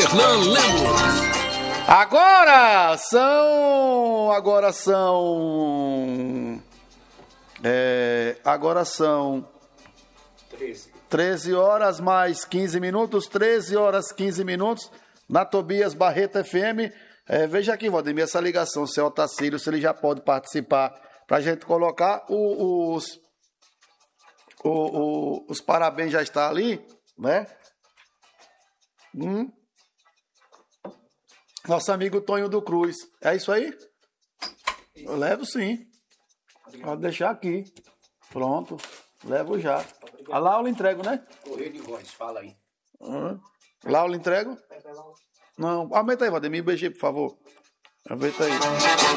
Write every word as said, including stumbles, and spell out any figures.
Hernan Lemos. Agora são... Agora são... É, agora são... treze horas mais quinze minutos. treze horas quinze minutos. Na Tobias Barreto F M. É, veja aqui, Valdemir, essa ligação. O seu Otacílio, se ele já pode participar. Pra gente colocar o, os... O, o, os parabéns já está ali, né? Hum. Nosso amigo Tonho do Cruz. É isso aí? Eu levo sim. Pode deixar aqui. Pronto. Levo já. Ah, lá eu lhe entrego, né? Correio de voz, fala aí. Hum. Lá eu lhe entrego? Não. Aumenta aí, Valdemir. Um beijinho, por favor. Aumenta aí.